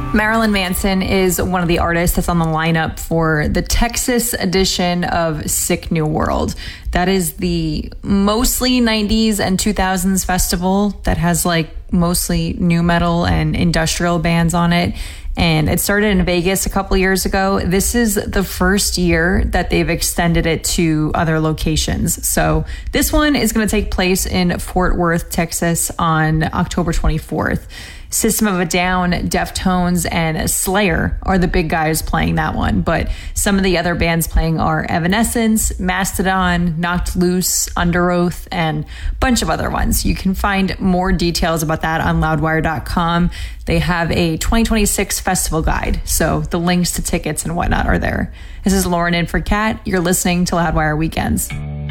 Marilyn Manson is one of the artists that's on the lineup for the Texas edition of Sick New World. That is the mostly 90s and 2000s festival that has like mostly new metal and industrial bands on it. And it started in Vegas a couple years ago. This is the first year that they've extended it to other locations. So this one is going to take place in Fort Worth, Texas on October 24th. System of a Down, Deftones, and Slayer are the big guys playing that one. But some of the other bands playing are Evanescence, Mastodon, Knocked Loose, Underoath, and a bunch of other ones. You can find more details about that on loudwire.com. They have a 2026 festival guide, so the links to tickets and whatnot are there. This is Lauren in for Kat. You're listening to Loudwire Weekends.